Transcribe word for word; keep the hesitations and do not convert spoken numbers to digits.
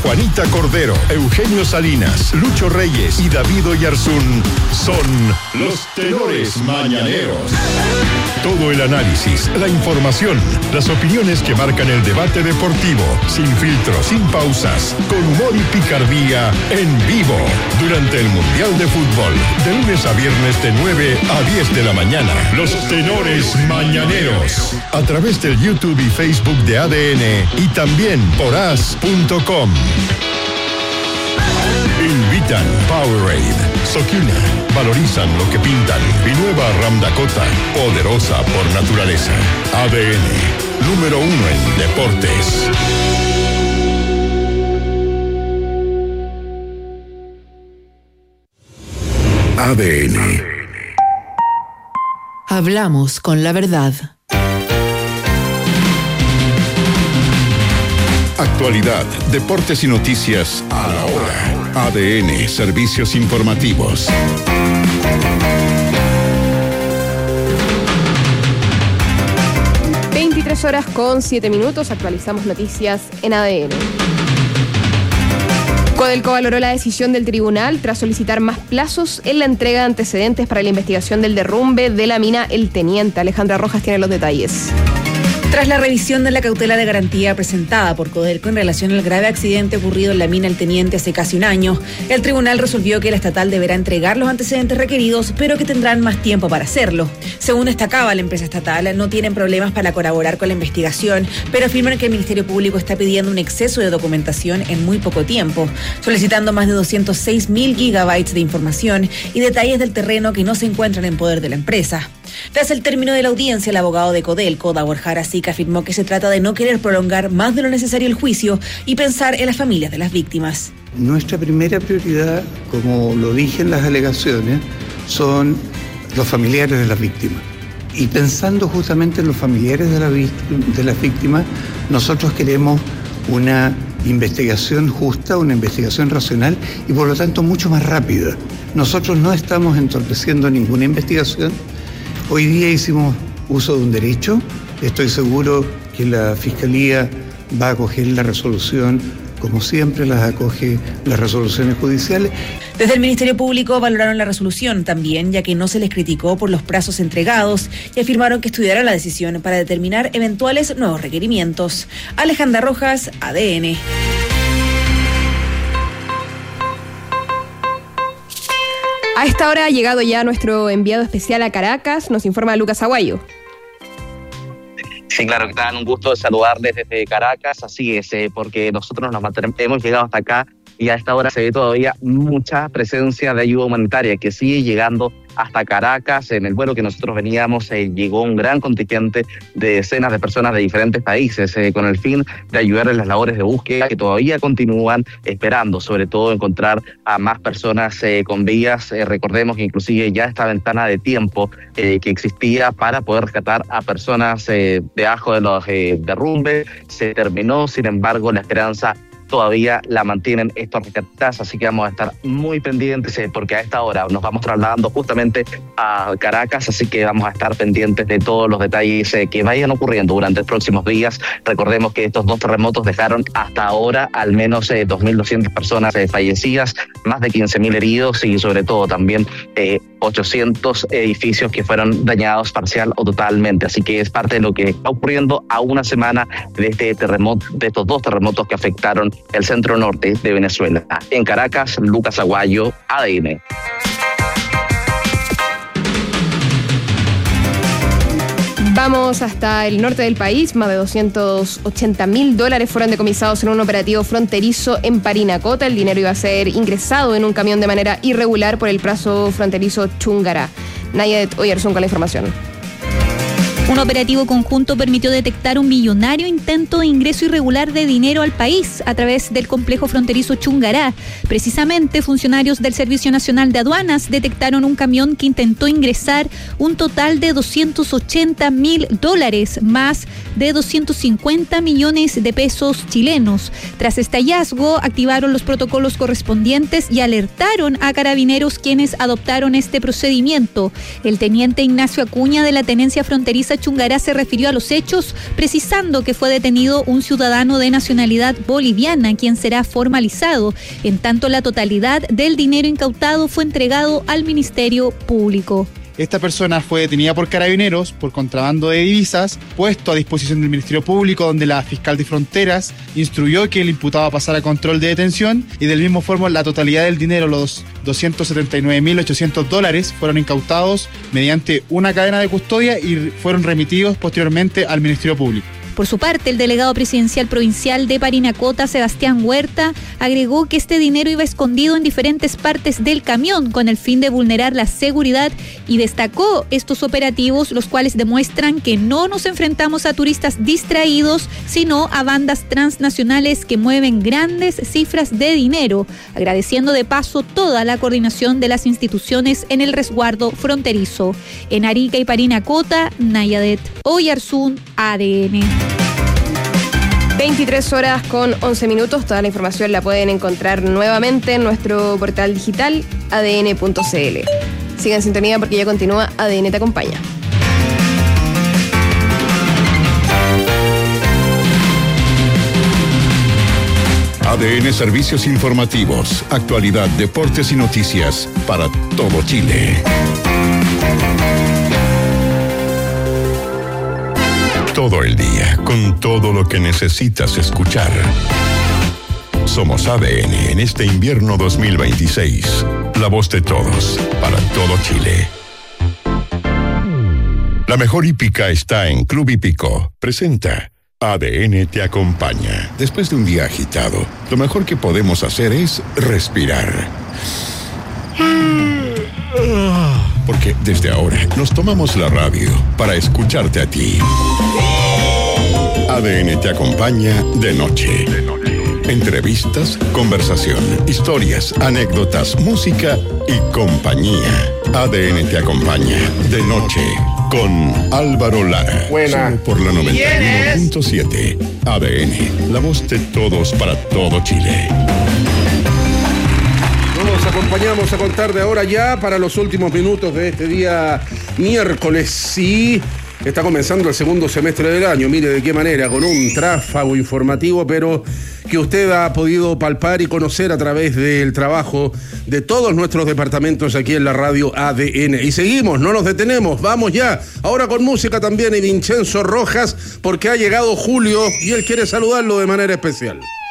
Juanita Cordero, Eugenio Salinas, Lucho Reyes y David Oyarzún son los tenores mañaneros. Todo el análisis, la información, las opiniones que marcan el debate deportivo, sin filtros, sin pausas, con humor y picardía, en vivo, durante el Mundial de Fútbol, de lunes a viernes de nueve a diez de la mañana. Los tenores mañaneros, a través del YouTube y Facebook de A D N y también por as punto com. Invitan Powerade, Sokina, valorizan lo que pintan y nueva Ram Dakota, poderosa por naturaleza. A D N, número uno en deportes. A D N. Hablamos con la verdad. Actualidad, deportes y noticias a la hora. A D N, servicios informativos. veintitrés horas con siete minutos, actualizamos noticias en A D N. Codelco valoró la decisión del tribunal tras solicitar más plazos en la entrega de antecedentes para la investigación del derrumbe de la mina El Teniente. Alejandra Rojas tiene los detalles. Tras la revisión de la cautela de garantía presentada por Codelco en relación al grave accidente ocurrido en la mina El Teniente hace casi un año, el tribunal resolvió que la estatal deberá entregar los antecedentes requeridos, pero que tendrán más tiempo para hacerlo. Según destacaba la empresa estatal, no tienen problemas para colaborar con la investigación, pero afirman que el Ministerio Público está pidiendo un exceso de documentación en muy poco tiempo, solicitando más de doscientos seis mil gigabytes de información y detalles del terreno que no se encuentran en poder de la empresa. Tras el término de la audiencia, el abogado de Codelco, Davor Jarasik, afirmó que se trata de no querer prolongar más de lo necesario el juicio y pensar en las familias de las víctimas. Nuestra primera prioridad, como lo dije en las alegaciones, son los familiares de las víctimas. Y pensando justamente en los familiares de, la víctima, de las víctimas, nosotros queremos una investigación justa, una investigación racional y por lo tanto mucho más rápida. Nosotros no estamos entorpeciendo ninguna investigación. Hoy día hicimos uso de un derecho. Estoy seguro que la Fiscalía va a acoger la resolución, como siempre las acoge las resoluciones judiciales. Desde el Ministerio Público valoraron la resolución también, ya que no se les criticó por los plazos entregados y afirmaron que estudiarán la decisión para determinar eventuales nuevos requerimientos. Alejandra Rojas, A D N. A esta hora ha llegado ya nuestro enviado especial a Caracas, nos informa Lucas Aguayo. Sí, claro, que tal, un gusto saludarles desde Caracas, así es, eh, porque nosotros nos mantenemos, hemos llegado hasta acá y a esta hora se ve todavía mucha presencia de ayuda humanitaria que sigue llegando hasta Caracas. En el vuelo que nosotros veníamos eh, llegó un gran contingente de decenas de personas de diferentes países eh, con el fin de ayudar en las labores de búsqueda que todavía continúan esperando, sobre todo encontrar a más personas eh, con vidas. Eh, recordemos que inclusive ya esta ventana de tiempo eh, que existía para poder rescatar a personas eh, debajo de los eh, derrumbes se terminó. Sin embargo, la esperanza todavía la mantienen estos rescatistas, así que vamos a estar muy pendientes eh, porque a esta hora nos vamos trasladando justamente a Caracas, así que vamos a estar pendientes de todos los detalles eh, que vayan ocurriendo durante los próximos días. Recordemos que estos dos terremotos dejaron hasta ahora al menos eh, dos mil doscientas personas eh, fallecidas, más de quince mil heridos y sobre todo también eh, ochocientos edificios que fueron dañados parcial o totalmente, así que es parte de lo que está ocurriendo a una semana de este terremoto, de estos dos terremotos que afectaron el centro norte de Venezuela. En Caracas, Lucas Aguayo, A D N. Vamos hasta el norte del país. Más de doscientos ochenta mil dólares fueron decomisados en un operativo fronterizo en Parinacota. El dinero iba a ser ingresado en un camión de manera irregular por el paso fronterizo Chungará. Nayet Oyarzún con la información. Un operativo conjunto permitió detectar un millonario intento de ingreso irregular de dinero al país a través del complejo fronterizo Chungará. Precisamente, funcionarios del Servicio Nacional de Aduanas detectaron un camión que intentó ingresar un total de doscientos ochenta mil dólares, más de doscientos cincuenta millones de pesos chilenos. Tras este hallazgo, activaron los protocolos correspondientes y alertaron a carabineros, quienes adoptaron este procedimiento. El teniente Ignacio Acuña, de la Tenencia Fronteriza Mendoza Chungará se refirió a los hechos, precisando que fue detenido un ciudadano de nacionalidad boliviana, quien será formalizado, en tanto la totalidad del dinero incautado fue entregado al Ministerio Público. Esta persona fue detenida por carabineros por contrabando de divisas, puesto a disposición del Ministerio Público, donde la fiscal de Fronteras instruyó que el imputado pasara a control de detención, y del mismo forma la totalidad del dinero, los doscientos setenta y nueve mil ochocientos dólares, fueron incautados mediante una cadena de custodia y fueron remitidos posteriormente al Ministerio Público. Por su parte, el delegado presidencial provincial de Parinacota, Sebastián Huerta, agregó que este dinero iba escondido en diferentes partes del camión con el fin de vulnerar la seguridad, y destacó estos operativos, los cuales demuestran que no nos enfrentamos a turistas distraídos, sino a bandas transnacionales que mueven grandes cifras de dinero, agradeciendo de paso toda la coordinación de las instituciones en el resguardo fronterizo. En Arica y Parinacota, Nayadet Oyarzún, A D N. veintitrés horas con once minutos. Toda la información la pueden encontrar nuevamente en nuestro portal digital a d n punto c l. Sigan en sintonía porque ya continúa A D N Te Acompaña. A D N Servicios Informativos, actualidad, deportes y noticias para todo Chile. Todo el día, con todo lo que necesitas escuchar. Somos A D N en este invierno dos mil veintiséis. La voz de todos, para todo Chile. La mejor hípica está en Club Hípico. Presenta A D N Te Acompaña. Después de un día agitado, lo mejor que podemos hacer es respirar. Porque desde ahora nos tomamos la radio para escucharte a ti. A D N Te Acompaña de noche. Entrevistas, conversación, historias, anécdotas, música y compañía. A D N Te Acompaña de noche con Álvaro Lara. Buena. Solo por la noventa y uno punto siete. A D N, la voz de todos para todo Chile. Nos acompañamos a contar de ahora ya para los últimos minutos de este día miércoles. Sí, está comenzando el segundo semestre del año. Mire de qué manera, con un tráfago informativo, pero que usted ha podido palpar y conocer a través del trabajo de todos nuestros departamentos aquí en la radio A D N. Y seguimos, no nos detenemos, vamos ya. Ahora con música también y Vincenzo Rojas, porque ha llegado Julio y él quiere saludarlo de manera especial.